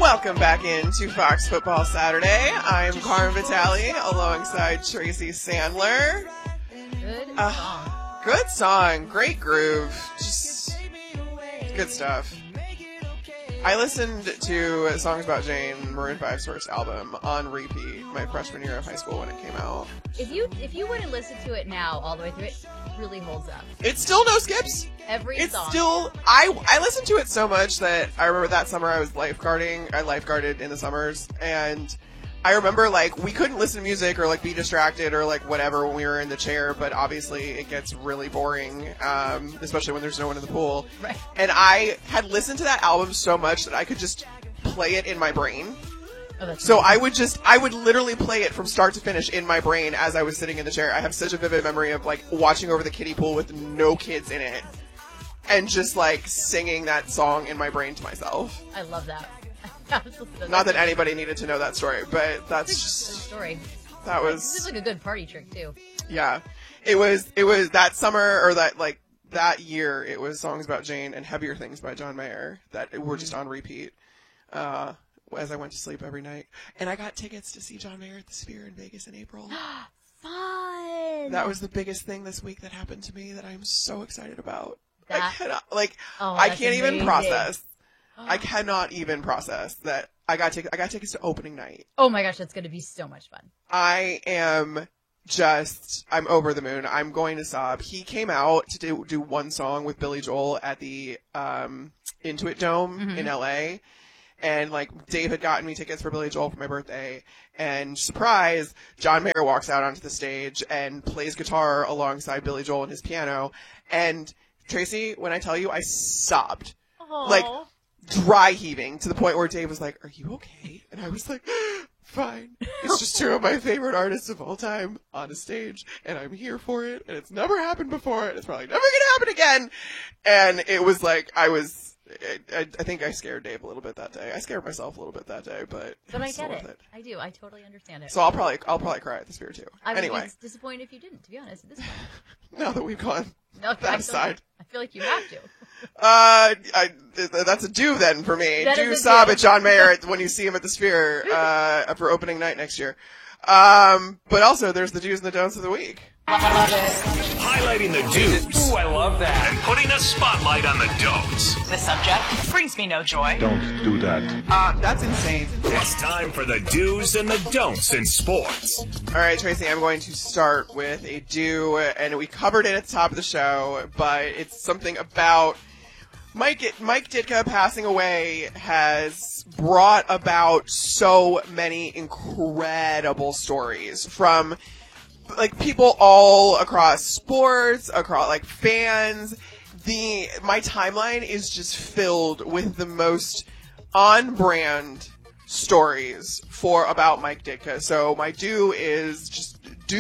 Welcome back into Fox Football Saturday. I'm Carmen Vitale alongside Tracy Sandler. Good song. Good song. Great groove. Just good stuff. I listened to Songs About Jane, Maroon 5's first album, on repeat my freshman year of high school when it came out. If you were to listen to it now all the way through, it really holds up. It's still no skips. It's song. Still, I listened to it so much that I remember that summer I was lifeguarding. I lifeguarded in the summers, and I remember, like, we couldn't listen to music or, like, be distracted or, like, whatever when we were in the chair, but obviously it gets really boring, especially when there's no one in the pool. Right. And I had listened to that album so much that I could just play it in my brain. Oh, So I would literally play it from start to finish in my brain as I was sitting in the chair. I have such a vivid memory of, like, watching over the kiddie pool with no kids in it and just, like, singing that song in my brain to myself. I love that. Not that anybody needed to know that story, but that's It's just a good story. that was This is like a good party trick too. yeah. It was that summer or that year. It was Songs About Jane and Heavier Things by John Mayer that were just on repeat as I went to sleep every night. And I got tickets to see John Mayer at the Sphere in Vegas in April. Fun. That was the biggest thing this week that happened to me that I'm so excited about. I That- cannot, Oh, I that's can't even amazing. process. I cannot even process that I got tickets to opening night. Oh my gosh, that's going to be so much fun. I'm over the moon. I'm going to sob. He came out to do one song with Billy Joel at the Intuit Dome in LA. And, like, Dave had gotten me tickets for Billy Joel for my birthday. And surprise, John Mayer walks out onto the stage and plays guitar alongside Billy Joel and his piano. And Tracy, when I tell you, I sobbed. Aww. Like, dry heaving to the point where Dave was like, "Are you okay?" And I was like, "Fine. It's just two of my favorite artists of all time on a stage, and I'm here for it. And it's never happened before, and it's probably never gonna happen again." And it was like I think I scared Dave a little bit that day. I scared myself a little bit that day, but I still get worth it. I do. I totally understand it. So I'll probably cry at the Sphere too. I would Anyway, be disappointed if you didn't, to be honest, at this point. now that we've gone No, that aside. I feel like you have to. That's a do then for me. That Do is a sob do. at John Mayer when you see him at the Sphere for opening night next year. But also, there's the do's and the don'ts of the week. Highlighting the do's. Ooh, I love that. And putting a spotlight on the don'ts. The subject brings me no joy. Don't do that. That's insane. It's time for the do's and the don'ts in sports. All right, Tracy, I'm going to start with a do, and we covered it at the top of the show, but it's something about Mike Ditka passing away has brought about so many incredible stories from, like, people all across sports, across, like, fans. My timeline is just filled with the most on-brand stories about Mike Ditka. So my do is just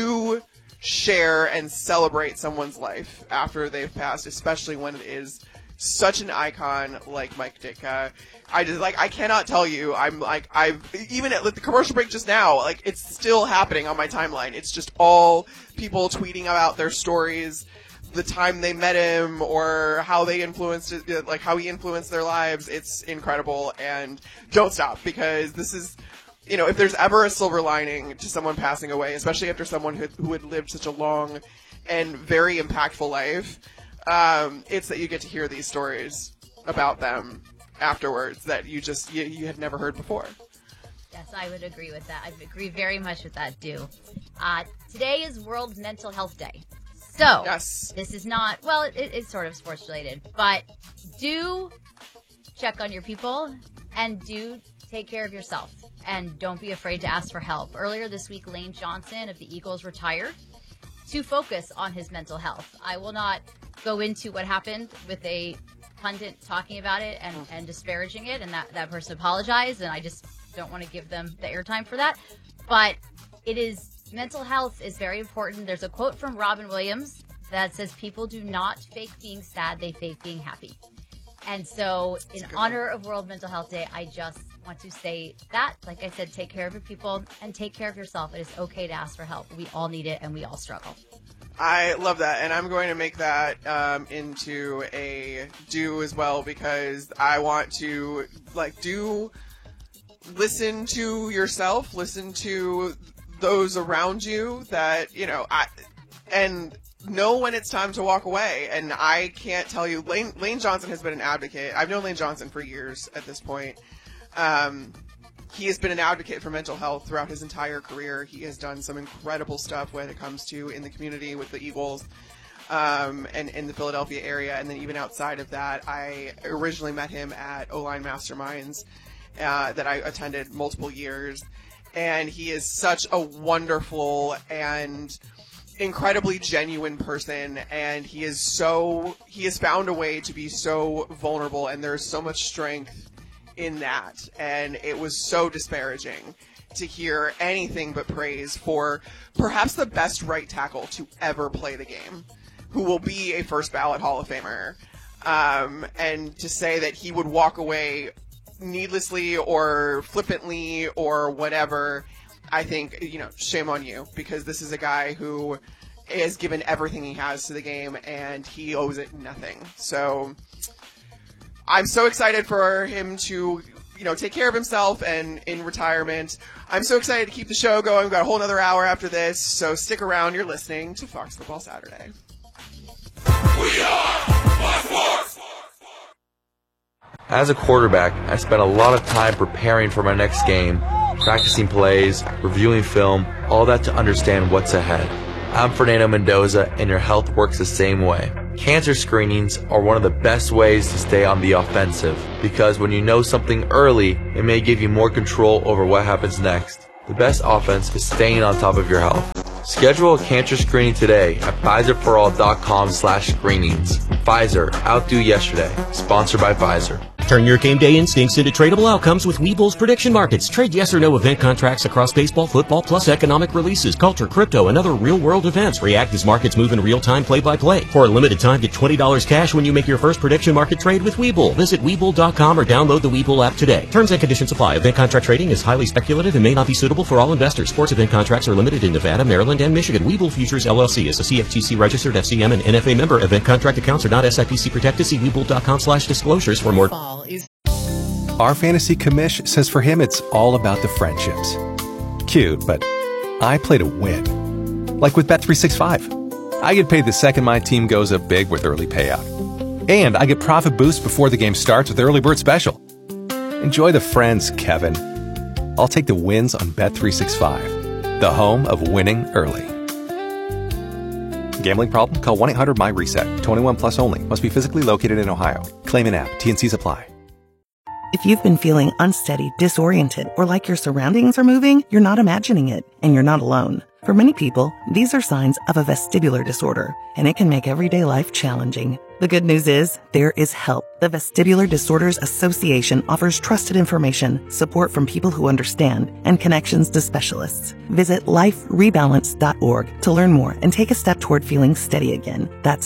share and celebrate someone's life after they've passed, especially when it is such an icon like Mike Ditka. I cannot tell you, even at the commercial break just now, like, it's still happening on my timeline. It's just all people tweeting about their stories, the time they met him, or how they influenced it, like how he influenced their lives. It's incredible, and don't stop, because this is, if there's ever a silver lining to someone passing away, especially after someone who had lived such a long and very impactful life, it's that you get to hear these stories about them afterwards that you had never heard before. Yes, I would agree with that. I agree very much with that, do. Today is World Mental Health Day. So, Yes. This is not, well, it's sort of sports related, but do check on your people and do take care of yourself. And don't be afraid to ask for help. Earlier this week, Lane Johnson of the Eagles retired to focus on his mental health. I will not go into what happened with a pundit talking about it and disparaging it, and that person apologized, and I just don't want to give them the airtime for that. But mental health is very important. There's a quote from Robin Williams that says, "People do not fake being sad, they fake being happy." And so in honor of World Mental Health Day, I just want to say that, like I said, take care of your people and take care of yourself. It is okay to ask for help. We all need it and we all struggle. I love that, and I'm going to make that into a do as well, because I want to do listen to yourself, listen to those around you that, you know, and know when it's time to walk away. And I can't tell you, Lane Johnson has been an advocate. I've known Lane Johnson for years at this point. He has been an advocate for mental health throughout his entire career. He has done some incredible stuff when it comes to in the community with the Eagles, and in the Philadelphia area. And then even outside of that, I originally met him at O-Line Masterminds, that I attended multiple years. And he is such a wonderful and incredibly genuine person, and he has found a way to be so vulnerable, and there's so much strength in that. And it was so disparaging to hear anything but praise for perhaps the best right tackle to ever play the game, who will be a first ballot Hall of Famer, and to say that he would walk away needlessly or flippantly or whatever. I think, you know, shame on you, because this is a guy who has given everything he has to the game, and he owes it nothing. So I'm so excited for him to, you know, take care of himself and in retirement. I'm so excited to keep the show going. We've got a whole another hour after this, so stick around. You're listening to Fox Football Saturday. We are Fox Sports! As a quarterback, I spent a lot of time preparing for my next game, practicing plays, reviewing film, all that to understand what's ahead. I'm Fernando Mendoza, and your health works the same way. Cancer screenings are one of the best ways to stay on the offensive, because when you know something early, it may give you more control over what happens next. The best offense is staying on top of your health. Schedule a cancer screening today at PfizerForAll.com/screenings. Pfizer, outdo yesterday. Sponsored by Pfizer. Turn your game day instincts into tradable outcomes with Webull's prediction markets. Trade yes or no event contracts across baseball, football, plus economic releases, culture, crypto, and other real-world events. React as markets move in real time, play-by-play. For a limited time, get $20 cash when you make your first prediction market trade with Webull. Visit Webull.com or download the Webull app today. Terms and conditions apply. Event contract trading is highly speculative and may not be suitable for all investors. Sports event contracts are limited in Nevada, Maryland, and Michigan. Webull Futures LLC is a CFTC registered FCM and NFA member. Event contract accounts are not SIPC protected. See Webull.com/disclosures for more. Our fantasy commish says for him it's all about the friendships. Cute, but I play to win. Like with Bet365. I get paid the second my team goes up big with early payout. And I get profit boost before the game starts with Early Bird Special. Enjoy the friends, Kevin. I'll take the wins on Bet365, the home of winning early. Gambling problem? Call 1-800-MY-RESET. 21 plus only. Must be physically located in Ohio. Claim an app. T&Cs apply. If you've been feeling unsteady, disoriented, or like your surroundings are moving, you're not imagining it, and you're not alone. For many people, these are signs of a vestibular disorder, and it can make everyday life challenging. The good news is, there is help. The Vestibular Disorders Association offers trusted information, support from people who understand, and connections to specialists. Visit liferebalance.org to learn more and take a step toward feeling steady again. That's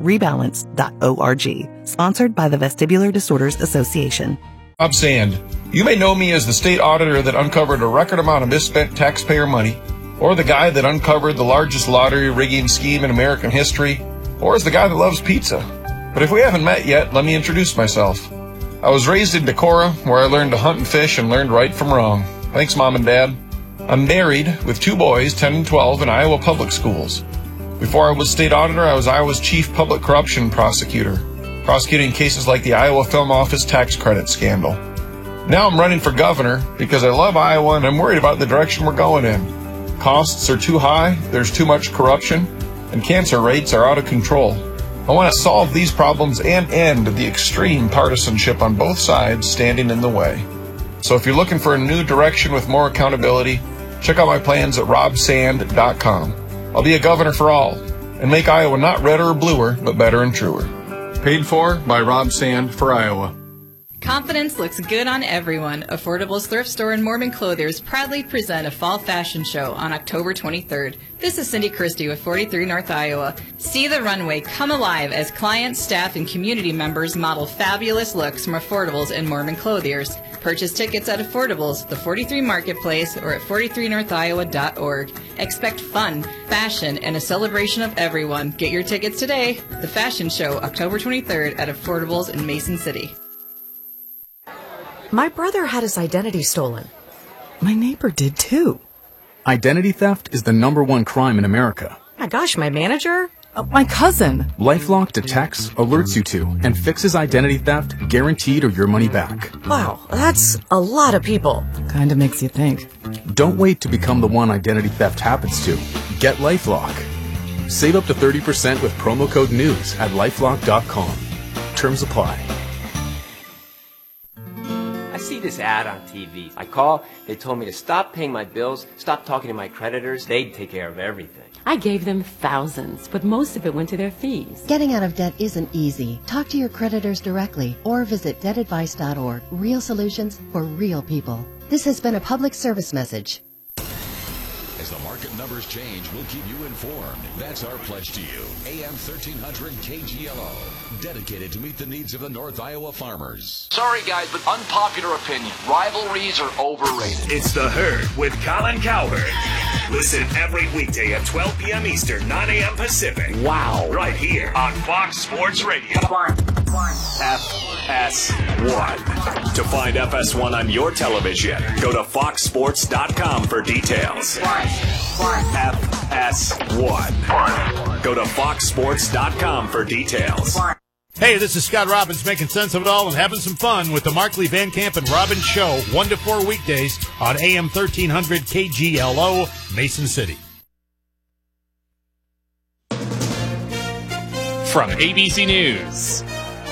liferebalance.org. Sponsored by the Vestibular Disorders Association. Rob Sand. You may know me as the state auditor that uncovered a record amount of misspent taxpayer money, or the guy that uncovered the largest lottery rigging scheme in American history, or as the guy that loves pizza. But if we haven't met yet, let me introduce myself. I was raised in Decorah, where I learned to hunt and fish and learned right from wrong. Thanks, Mom and Dad. I'm married with 2 boys, 10 and 12, in Iowa public schools. Before I was state auditor, I was Iowa's chief public corruption prosecutor, prosecuting cases like the Iowa Film Office tax credit scandal. Now I'm running for governor because I love Iowa and I'm worried about the direction we're going in. Costs are too high, there's too much corruption, and cancer rates are out of control. I want to solve these problems and end the extreme partisanship on both sides standing in the way. So if you're looking for a new direction with more accountability, check out my plans at robsand.com. I'll be a governor for all and make Iowa not redder or bluer, but better and truer. Paid for by Rob Sand for Iowa. Confidence looks good on everyone. Affordable's thrift store and Mormon Clothiers proudly present a fall fashion show on October 23rd. This is Cindy Christie with 43 North Iowa. See the runway come alive as clients, staff, and community members model fabulous looks from Affordables and Mormon Clothiers. Purchase tickets at Affordables, the 43 Marketplace, or at 43northiowa.org. Expect fun, fashion, and a celebration of everyone. Get your tickets today. The fashion show, October 23rd at Affordables in Mason City. My brother had his identity stolen. My neighbor did too. Identity theft is the #1 crime in America. My gosh, my manager? My cousin. LifeLock detects, alerts you to, and fixes identity theft, guaranteed or your money back. Wow, that's a lot of people. Kinda makes you think. Don't wait to become the one identity theft happens to. Get LifeLock. Save up to 30% with promo code NEWS at LifeLock.com. Terms apply. I see this ad on TV. I call, they told me to stop paying my bills, stop talking to my creditors. They'd take care of everything. I gave them thousands, but most of it went to their fees. Getting out of debt isn't easy. Talk to your creditors directly or visit debtadvice.org. Real solutions for real people. This has been a public service message. As the market numbers change, we'll keep you informed. That's our pledge to you. AM 1300 KGLO, dedicated to meet the needs of the North Iowa farmers. Sorry, guys, but unpopular opinion. Rivalries are overrated. It's The Herd with Colin Cowherd. Listen every weekday at 12 p.m. Eastern, 9 a.m. Pacific. Wow. Right here on Fox Sports Radio. FS1. To find FS1 on your television, go to foxsports.com for details. FS1. Go to foxsports.com for details. Hey, this is Scott Robbins making sense of it all and having some fun with the Markley, Van Camp, and Robbins Show, 1 to 4 weekdays on AM 1300 KGLO, Mason City. From ABC News,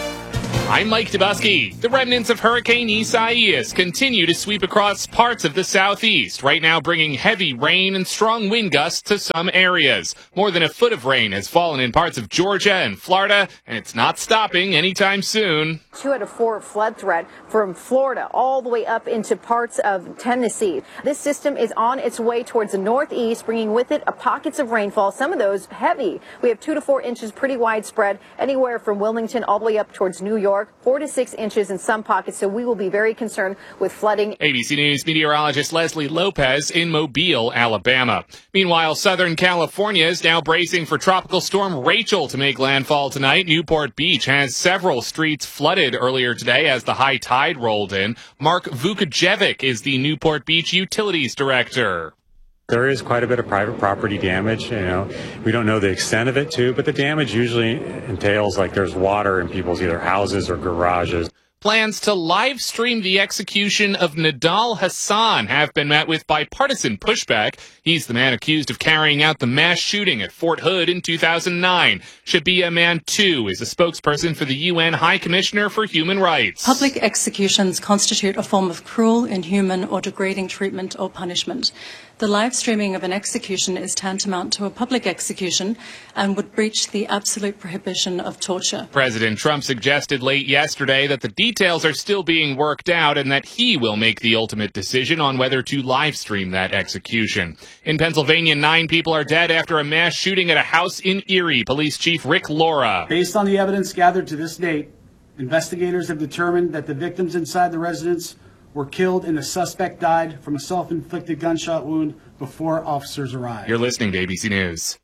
I'm Mike Dubusky. The remnants of Hurricane Isaias continue to sweep across parts of the southeast, right now bringing heavy rain and strong wind gusts to some areas. More than a foot of rain has fallen in parts of Georgia and Florida, and it's not stopping anytime soon. 2 out of 4 flood threat from Florida all the way up into parts of Tennessee. This system is on its way towards the northeast, bringing with it pockets of rainfall, some of those heavy. We have 2 to 4 inches pretty widespread, anywhere from Wilmington all the way up towards New York. 4 to 6 inches in some pockets, so we will be very concerned with flooding. ABC News meteorologist Leslie Lopez in Mobile, Alabama. Meanwhile, Southern California is now bracing for Tropical Storm Rachel to make landfall tonight. Newport Beach has several streets flooded earlier today as the high tide rolled in. Mark Vukajevic is the Newport Beach Utilities Director. There is quite a bit of private property damage. We don't know the extent of it too, but the damage usually entails like there's water in people's either houses or garages. Plans to live stream the execution of Nidal Hasan have been met with bipartisan pushback. He's the man accused of carrying out the mass shooting at Fort Hood in 2009. Shabia Mantou is a spokesperson for the UN High Commissioner for Human Rights. Public executions constitute a form of cruel, inhuman, or degrading treatment or punishment. The live streaming of an execution is tantamount to a public execution and would breach the absolute prohibition of torture. President Trump suggested late yesterday that the details are still being worked out and that he will make the ultimate decision on whether to live stream that execution. In Pennsylvania, 9 people are dead after a mass shooting at a house in Erie. Police Chief Rick Laura. Based on the evidence gathered to this date, investigators have determined that the victims inside the residence were killed and the suspect died from a self-inflicted gunshot wound before officers arrived. You're listening to ABC News.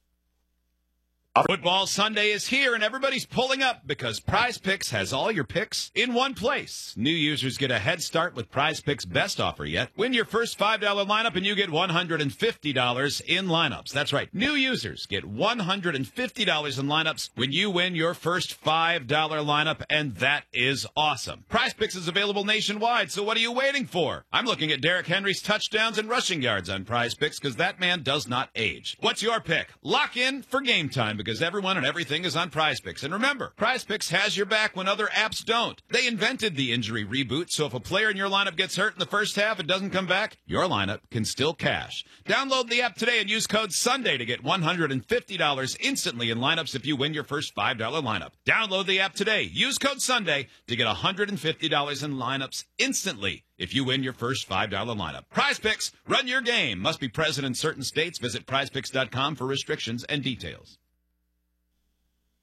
Football Sunday is here, and everybody's pulling up because Prize Picks has all your picks in one place. New users get a head start with Prize Picks' best offer yet. Win your first $5 lineup, and you get $150 in lineups. That's right. New users get $150 in lineups when you win your first $5 lineup, and that is awesome. Prize Picks is available nationwide, so what are you waiting for? I'm looking at Derrick Henry's touchdowns and rushing yards on Prize Picks because that man does not age. What's your pick? Lock in for game time because everyone and everything is on Prize Picks. And remember, Prize Picks has your back when other apps don't. They invented the injury reboot, so if a player in your lineup gets hurt in the first half and doesn't come back, your lineup can still cash. Download the app today and use code SUNDAY to get $150 instantly in lineups if you win your first $5 lineup. Download the app today. Use code SUNDAY to get $150 in lineups instantly if you win your first $5 lineup. Prize Picks, run your game. Must be present in certain states. Visit prizepicks.com for restrictions and details.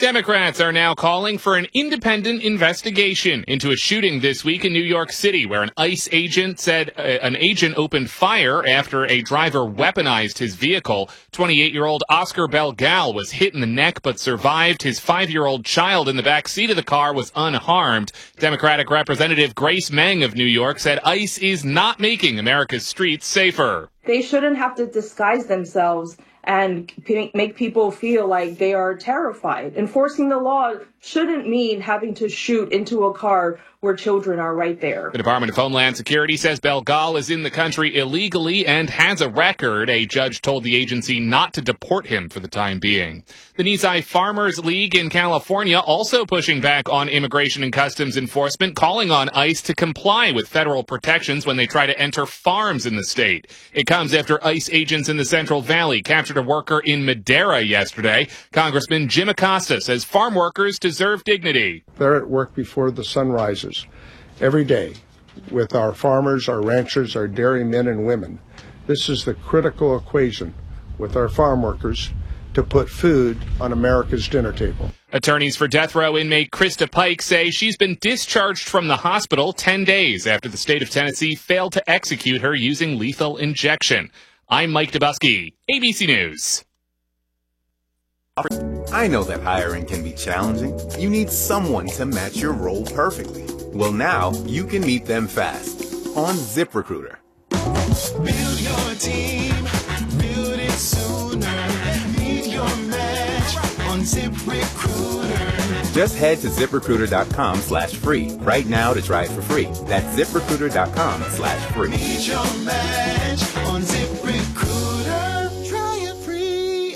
Democrats are now calling for an independent investigation into a shooting this week in New York City where an ICE agent said an agent opened fire after a driver weaponized his vehicle. 28-year-old Oscar Belgal was hit in the neck but survived. His 5-year-old child in the back seat of the car was unharmed. Democratic Representative Grace Meng of New York said ICE is not making America's streets safer. They shouldn't have to disguise themselves and make people feel like they are terrified. Enforcing the law shouldn't mean having to shoot into a car where children are right there. The Department of Homeland Security says Belgal is in the country illegally and has a record. A judge told the agency not to deport him for the time being. The Nisei Farmers League in California also pushing back on immigration and customs enforcement, calling on ICE to comply with federal protections when they try to enter farms in the state. It comes after ICE agents in the Central Valley captured a worker in Madera yesterday. Congressman Jim Acosta says farm workers deserve dignity. They're at work before the sun rises every day with our farmers, our ranchers, our dairy men and women. This is the critical equation with our farm workers to put food on America's dinner table. Attorneys for death row inmate Krista Pike say she's been discharged from the hospital 10 days after the state of Tennessee failed to execute her using lethal injection. I'm Mike Dubusky, ABC News. I know that hiring can be challenging. You need someone to match your role perfectly. Well, now you can meet them fast on ZipRecruiter. Build your team, build it sooner. Meet your match on ZipRecruiter. Just head to ZipRecruiter.com/free right now to try it for free. That's ZipRecruiter.com/free. Meet your match on ZipRecruiter. Try it free.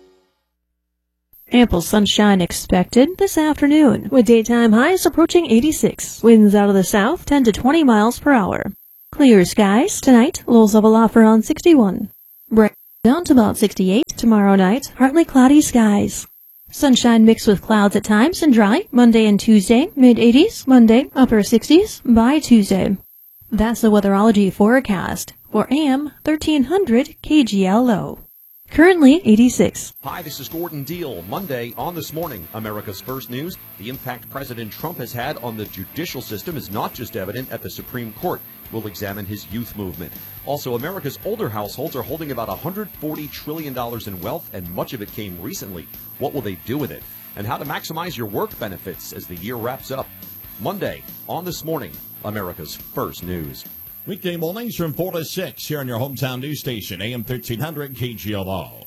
Ample sunshine expected this afternoon, with daytime highs approaching 86. Winds out of the south 10 to 20 miles per hour. Clear skies tonight, lows level off around 61. Bright down to about 68. Tomorrow night, partly cloudy skies. Sunshine mixed with clouds at times and dry. Monday and Tuesday, mid-80s. Monday, upper 60s by Tuesday. That's the weatherology forecast for AM 1300 KGLO. Currently 86. Hi, this is Gordon Deal. Monday on This Morning, America's First News. The impact President Trump has had on the judicial system is not just evident at the Supreme Court. We'll examine his youth movement. Also, America's older households are holding about $140 trillion in wealth, and much of it came recently. What will they do with it? And how to maximize your work benefits as the year wraps up. Monday on This Morning, America's First News. Weekday mornings from 4 to 6 here on your hometown news station, AM 1300 KGLO.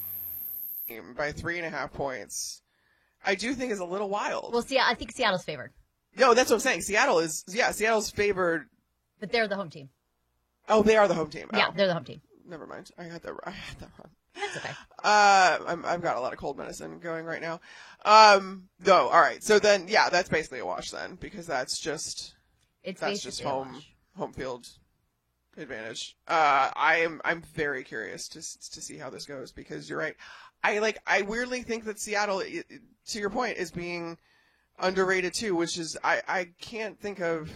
By 3.5 points, I do think is a little wild. Well, see, I think Seattle's favored. No, that's what I'm saying. Seattle's favored. But they're the home team. Oh, they are the home team. Yeah, oh. they're the home team. Never mind. I had that wrong. That's okay. I've got a lot of cold medicine going right now. No, all right. So then, yeah, that's basically a wash then, because that's just home field advantage. I'm very curious to see how this goes, because you're right. I weirdly think that Seattle, to your point, is being underrated too, which is I can't think of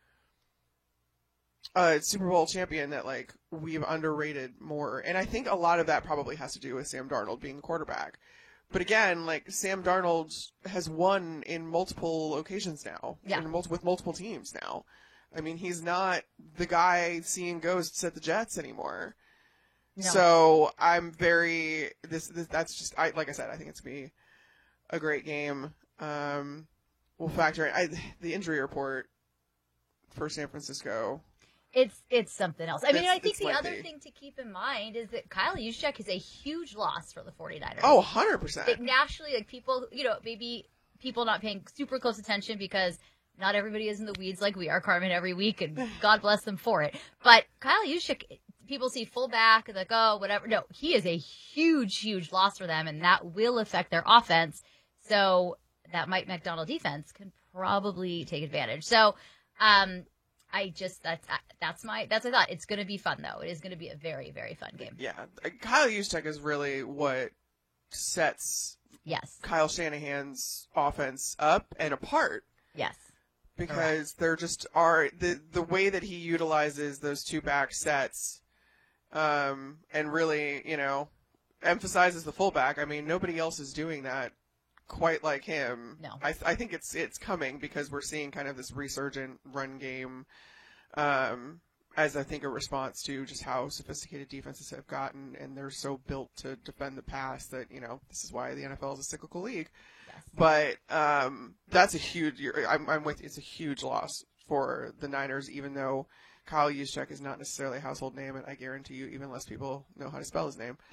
a Super Bowl champion that we've underrated more. And I think a lot of that probably has to do with Sam Darnold being the quarterback. But again, Sam Darnold has won in multiple occasions now, with multiple teams now. I mean, he's not the guy seeing ghosts at the Jets anymore. No. So I'm very that's just like I said, I think it's gonna be a great game. We'll factor in the injury report for San Francisco. It's something else. I mean, I think the other thing to keep in mind is that Kyle Juszczyk is a huge loss for the 49ers. Oh, 100%. Naturally, people, maybe people not paying super close attention because not everybody is in the weeds like we are, Carmen, every week, and God bless them for it. But Kyle Juszczyk, people see fullback, like, oh, whatever. No, he is a huge, huge loss for them, and that will affect their offense. So that Mike McDonald defense can probably take advantage. So, that's my thought. It's going to be fun, though. It is going to be a very, very fun game. Yeah. Kyle Juszczyk is really what sets Kyle Shanahan's offense up and apart. Yes. Because there just are the way that he utilizes those two back sets, and really, emphasizes the fullback. I mean, nobody else is doing that quite like him. No. I think it's coming because we're seeing kind of this resurgent run game, as I think a response to just how sophisticated defenses have gotten, and they're so built to defend the pass that, this is why the NFL is a cyclical league. Yes. But that's a huge. I'm with you. It's a huge loss for the Niners, even though Kyle Juszczyk is not necessarily a household name, and I guarantee you, even less people know how to spell his name.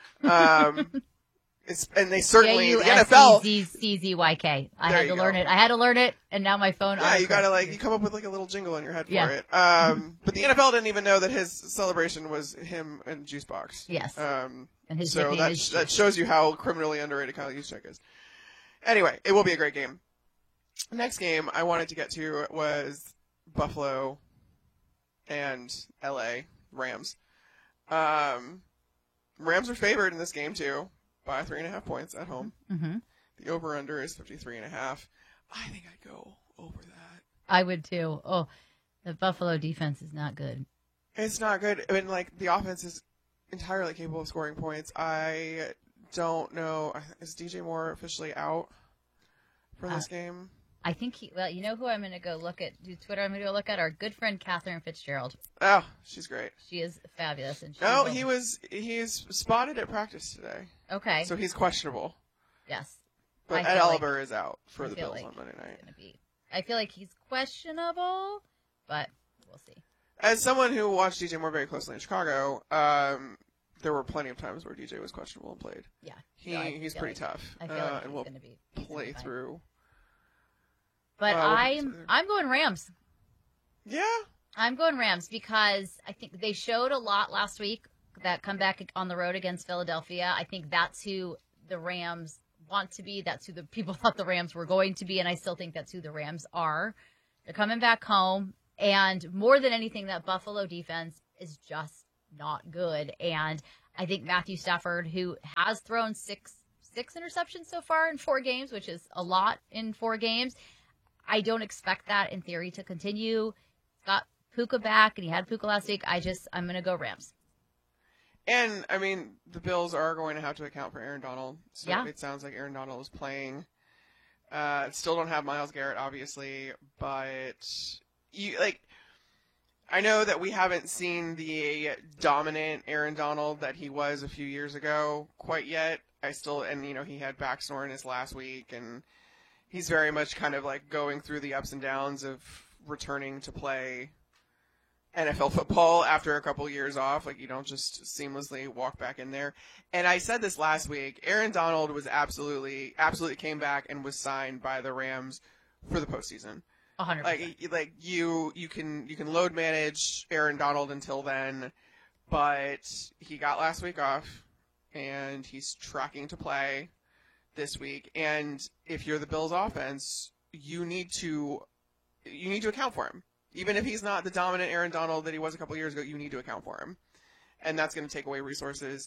And they certainly the NFL Juszczyk. I had to learn it. I had to learn it, and now my phone. Yeah, you gotta you come up with a little jingle in your head for it. But the NFL didn't even know that his celebration was him and Juicebox. Yes. And his so that shows you how criminally underrated Kyle Juszczyk is. Anyway, it will be a great game. Next game I wanted to get to was Buffalo and LA Rams. Rams are favored in this game too by 3.5 points at home. Mm-hmm. The over-under is 53.5. I think I'd go over that. I would too. Oh, the Buffalo defense is not good. It's not good. I mean, the offense is entirely capable of scoring points. I don't know. Is DJ Moore officially out for this game? I think you know who I'm going to go look at? Twitter, I'm going to go look at our good friend Catherine Fitzgerald. Oh, she's great. She is fabulous. And he's spotted at practice today. Okay. So he's questionable. Yes. But Ed Oliver is out for the Bills on Monday night. I feel like he's questionable, but we'll see. As someone who watched DJ Moore very closely in Chicago, there were plenty of times where DJ was questionable and played. Yeah. He's pretty tough. I feel like and he's will going to be play through. But I'm going Rams. Yeah. I'm going Rams because I think they showed a lot last week, that comeback on the road against Philadelphia. I think that's who the Rams want to be. That's who the people thought the Rams were going to be, and I still think that's who the Rams are. They're coming back home, and more than anything, that Buffalo defense is just not good. And I think Matthew Stafford, who has thrown six interceptions so far in 4 games, which is a lot in 4 games, I don't expect that in theory to continue. He's got Puka back, and he had Puka last week. I'm going to go Rams. And, I mean, the Bills are going to have to account for Aaron Donald. So It sounds like Aaron Donald is playing. Still don't have Myles Garrett, obviously. But, I know that we haven't seen the dominant Aaron Donald that he was a few years ago quite yet. He had back soreness last week, and he's very much kind of going through the ups and downs of returning to play NFL football after a couple years off. You don't just seamlessly walk back in there. And I said this last week, Aaron Donald was absolutely came back and was signed by the Rams for the postseason. 100%. You can load manage Aaron Donald until then, but he got last week off and he's tracking to play this week. And if you're the Bills offense, you need to account for him. Even if he's not the dominant Aaron Donald that he was a couple years ago, you need to account for him. And that's going to take away resources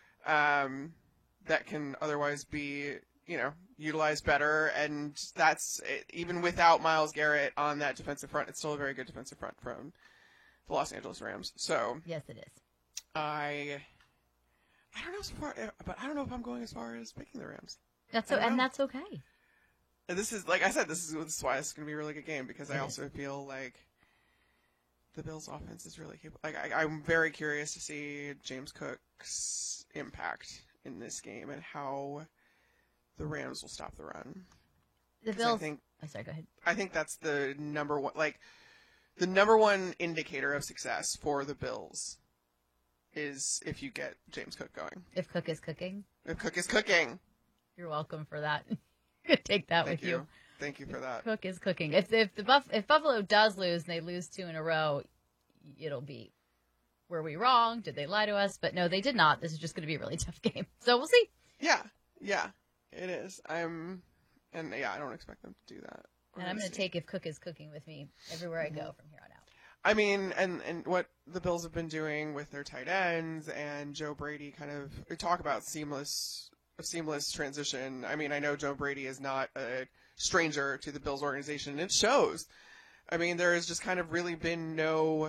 that can otherwise be, utilized better. And that's, even without Myles Garrett on that defensive front, it's still a very good defensive front from the Los Angeles Rams. So yes, it is. I don't know so far, but I don't know if I'm going as far as picking the Rams. That's okay. And this is, like I said, this is why it's going to be a really good game, because I also feel like the Bills' offense is really capable. I'm very curious to see James Cook's impact in this game and how the Rams will stop the run. The Bills. Sorry, go ahead. I think that's the number one indicator of success for the Bills is if you get James Cook going. If Cook is cooking. If Cook is cooking. You're welcome for that. Take that with you. Thank you for that. Cook is cooking. If Buffalo does lose and they lose 2 in a row, it'll be, were we wrong? Did they lie to us? But no, they did not. This is just going to be a really tough game. So we'll see. Yeah, it is. I don't expect them to do that. And I'm going to take if Cook is cooking with me everywhere I go from here on out. I mean, and what the Bills have been doing with their tight ends and Joe Brady we talk about seamless transition. I mean, I know Joe Brady is not a stranger to the Bills organization, and it shows. I mean, there has just kind of really been no,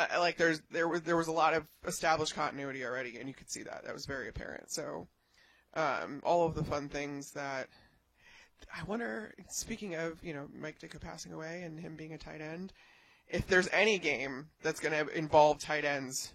there was a lot of established continuity already, and you could see that. That was very apparent. So, all of the fun things that I wonder, speaking of, Mike Ditka passing away and him being a tight end, if there's any game that's going to involve tight ends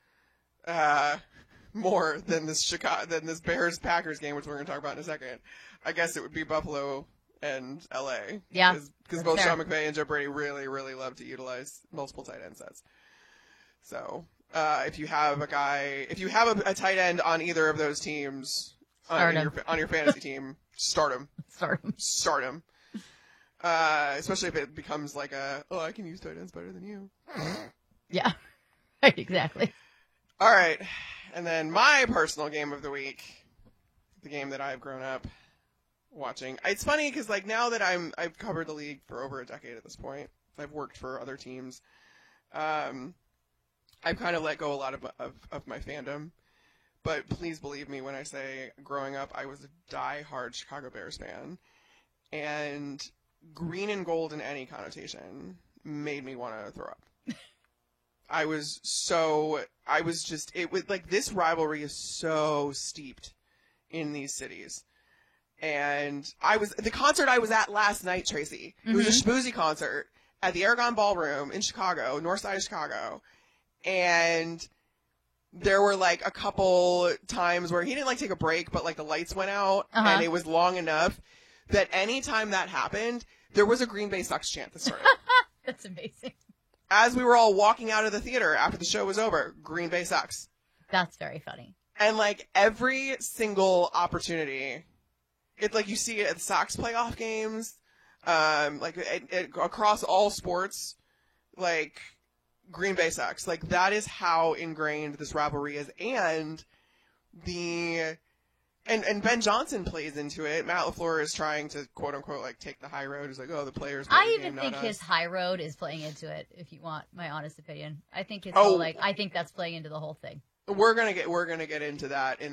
more than this Bears-Packers game, which we're going to talk about in a second, I guess it would be Buffalo and LA. Yeah. Because both Sean McVay and Joe Brady really, really love to utilize multiple tight end sets. So, if you have a tight end on either of those teams on your fantasy team, start him. Start him. Especially if it becomes like I can use tight ends better than you. Yeah. Right, exactly. All right. And then my personal game of the week, the game that I've grown up watching. It's funny because now that I've covered the league for over a decade at this point, I've worked for other teams. I've kind of let go a lot of my fandom, but please believe me when I say growing up I was a die-hard Chicago Bears fan, and green and gold in any connotation made me want to throw up. This rivalry is so steeped in these cities. And the concert I was at last night, Tracy, it was a schmoozy concert at the Aragon Ballroom in Chicago, north side of Chicago. And there were a couple times where he didn't take a break, but the lights went out and it was long enough that anytime that happened, there was a Green Bay Sucks chant that started. That's amazing. As we were all walking out of the theater after the show was over, Green Bay Sucks. That's very funny. And every single opportunity, it's you see it at the Sox playoff games, across all sports, Green Bay Sucks. That is how ingrained this rivalry is. And and Ben Johnson plays into it. Matt LaFleur is trying to quote unquote take the high road. He's the players. I even think his high road is playing into it. If you want my honest opinion, I think his whole I think that's playing into the whole thing. We're gonna get into that in